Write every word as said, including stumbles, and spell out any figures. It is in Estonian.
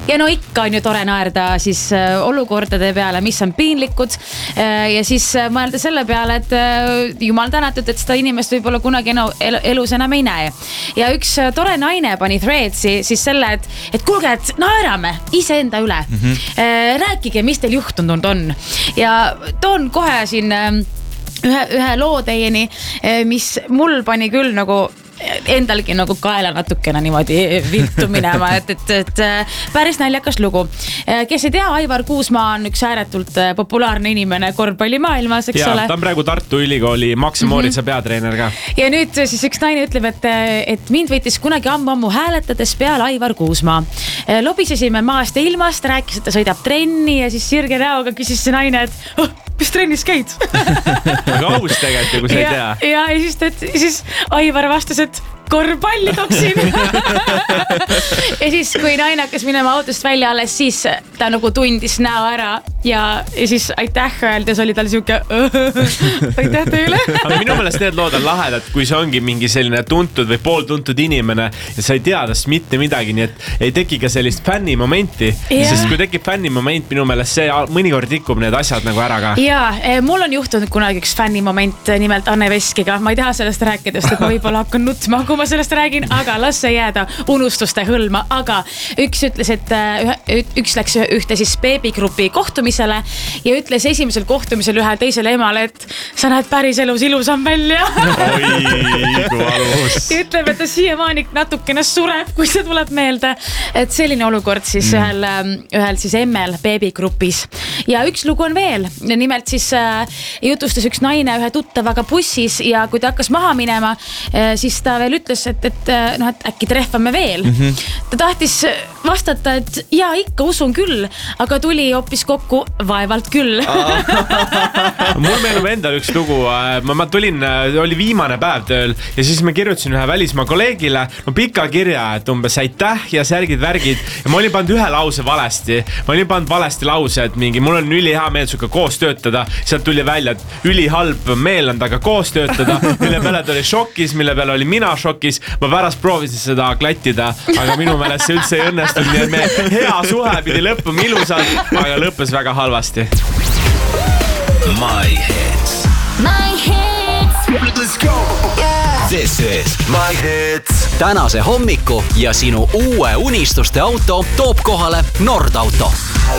ja no ikka on ju tore naerda siis olukordade peale, mis on piinlikud ja siis mõelda selle peale, et jumal tänatud, et seda inimest võib-olla kunagi elus enam ei näe. Ja üks tore naine pani threadsi siis selle, et, et kuulge, et naerame iseenda üle. Mm-hmm. Rääkige, mis teil juhtunud on. Ja toon kohe siin ühe, ühe loo teieni, mis mul pani küll nagu endalgi nagu kaela natukene niimoodi viltu minema, et, et, et päris naljakas lugu. Kes ei tea, Aivar Kuusmaa on üks ääretult populaarne inimene korvpallimaailmas, eks ja, ole. Ta on praegu Tartu Ülikooli Max Mooritsa mm-hmm. peatreener ka. Ja nüüd siis üks naine ütleb, et, et mind võitis kunagi ammu-ammu hääletades peal Aivar Kuusmaa. Lobisesime maast ja ilmast, rääkis, et ta sõidab trenni ja siis sirge näoga küsis see naine, et oh, mis trennis käid? Aga aus tegelikult, kui sa ei tea. Ja, ja siis, et, siis Aivar vastas, et korvpalli toksin. Ja siis, kui naine hakkas minema autost välja alles, siis ta nagu tundis näo ära ja, ja siis aitäh öeldes oli tal siuke aitäh teile. Aga minu meelest need lood on lahedad, kui see ongi mingi selline tuntud või pooltuntud inimene ja sa ei tea tast mitte midagi, nii et ei teki ka sellist fänni momenti, yeah. Sest kui tekib fänni moment, minu meelest see mõnikord rikub need asjad nagu ära ka. Ja, mul on juhtunud kunagi üks fänni moment nimelt Anne Veskiga, ma ei taha sellest rääkidest, et ma võib-olla hakkan nutma, kui ma sellest räägin, aga las see jääda unustuste hõlma, aga üks ütles, et ühe, üks läks ühte siis beebigrupi kohtumisele ja ütles esimesel kohtumisel ühe teisele emale, et sa näed päris elus ilusam välja. Oi, kui valus. Ja ütleb, et ta siiamaani natukene sureb, kui see tuleb meelde, et selline olukord siis mm. ühel, ühel siis emmel beebigrupis. Ja üks lugu on veel, nimelt siis äh, jutustas üks naine ühe tuttavaga bussis ja kui ta hakkas maha minema, äh, siis ta veel ütles, et, et, no, et äkki trehvame veel. Mm-hmm. Ta tahtis vastata, et jaa, ikka usun küll, aga tuli hoopis kokku vaevalt küll. Mul meenub endal üks lugu. Ma, ma tulin, oli viimane päev tööl ja siis ma kirjutasin ühe välismaa kolleegile no pika kirja, et umbes aitäh ja särgid, värgid. Ja ma olin pannud ühe lause valesti. Ma olin pannud valesti lause, et mingi, mul on üli hea meel suga koos töötada. Sealt tuli välja, et üli halb meel on taga koos töötada, mille peale ta oli šokis, mille peale oli mina šokis. Ma pärast proovisin seda klattida, aga minu meelest see üldse ei õnnestunud, nii et me hea suhe pidi lõppuma ilusalt, aga lõppes väga halvasti. My Hits. My Hits. Let's go. Yeah. This is My Hits. Tänase hommiku ja sinu uue unistuste auto toob kohale Nordauto.